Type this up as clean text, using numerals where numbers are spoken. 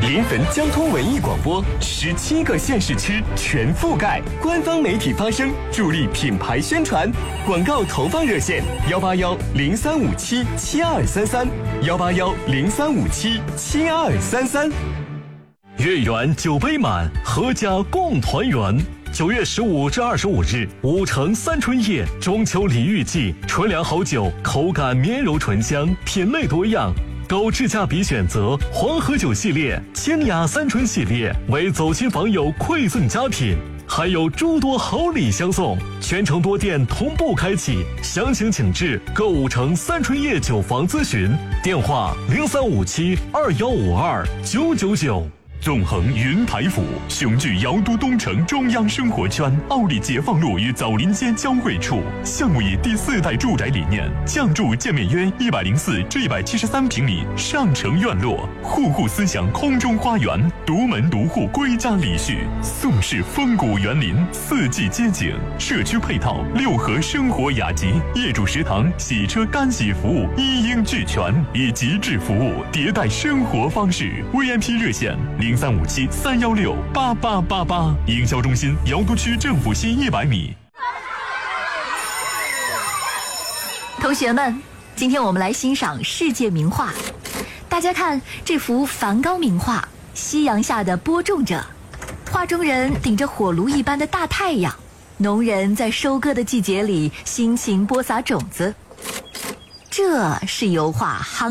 临汾交通文艺广播，17个县市区全覆盖，官方媒体发声，助力品牌宣传。广告投放热线：181-0357-7233，181-0357-7233。 月圆酒杯满，阖家共团圆。9月15至25日，5城三春夜中秋礼遇季，纯粮好酒，口感绵柔醇香，品类多样。购智驾比选择黄河酒系列、清雅三春系列，为走亲访友馈赠佳品，还有诸多好礼相送。全城多店同步开启，详情请至购5城三春夜酒房咨询，电话0357-2152-999。 纵横云台府，雄踞瑶都东城中央生活圈，奥利解放路与枣林街交汇处。项目以第4代住宅理念，降筑建面约104至173平米上城院落，户户思想空中花园，独门独户归家礼序，宋式风骨园林，4季街景，社区配套6合生活雅集，业主食堂、洗车干洗服务一应俱全，以极致服务迭代生活方式。VIP 热线0357-316-8888，营销中心瑶都区政府西100米。 同学们，今天我们来欣赏世界名画。大家看这幅梵高名画《夕阳下的播种者》，画中人顶着火炉一般的大太阳，农人在收割的季节里辛勤播撒种子。这是油画